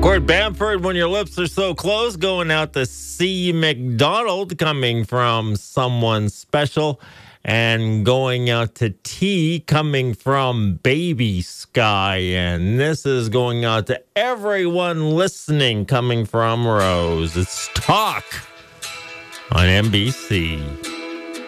Port Bamford, when your lips are so close, going out to C. McDonald, coming from someone special, and going out to T, coming from Baby Sky. And this is going out to everyone listening, coming from Rose. It's Talk on NBC.